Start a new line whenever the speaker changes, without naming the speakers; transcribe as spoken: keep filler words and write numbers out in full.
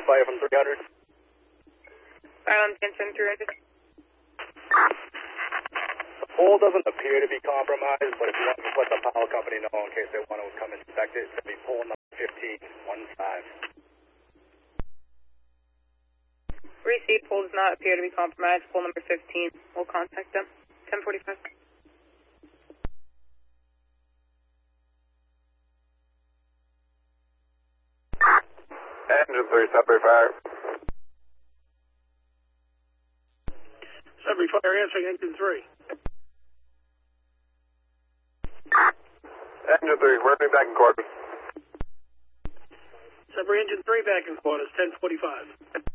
fire from three hundred.
Island ten ten three hundred.
The pole doesn't appear to be compromised, but if you want to let the power company know in case they want to come inspect it, it's going to be pole number fifteen, one five.
Receipt, pole does not appear to be compromised. Pole number fifteen. We'll contact them. ten forty-five.
Engine three, Sudbury Fire.
Sudbury Fire answering engine three.
Engine three, we're moving back in quarters.
Sudbury engine three back in quarters, ten forty-five.